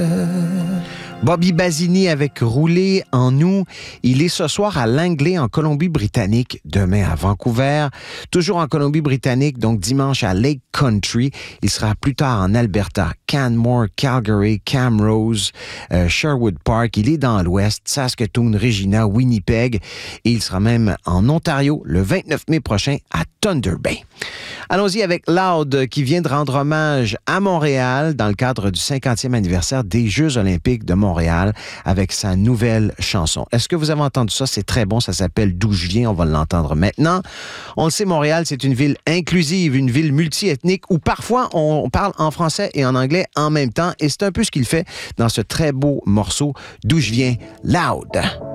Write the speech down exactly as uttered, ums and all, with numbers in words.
Bobby Basini avec Rouler en nous. Il est ce soir à Langley, en Colombie-Britannique, demain à Vancouver, toujours en Colombie-Britannique, donc dimanche à Lake Country. Il sera plus tard en Alberta, Canmore, Calgary, Camrose, euh, Sherwood Park. Il est dans l'Ouest, Saskatoon, Regina, Winnipeg. Et il sera même en Ontario le vingt-neuf mai prochain à Thunder Bay. Allons-y avec Loud qui vient de rendre hommage à Montréal dans le cadre du cinquantième anniversaire des Jeux olympiques de Montréal avec sa nouvelle chanson. Est-ce que vous avez entendu ça? C'est très bon, ça s'appelle D'où je viens, on va l'entendre maintenant. On le sait, Montréal, c'est une ville inclusive, une ville multiethnique où parfois on parle en français et en anglais en même temps et c'est un peu ce qu'il fait dans ce très beau morceau D'où je viens, Loud.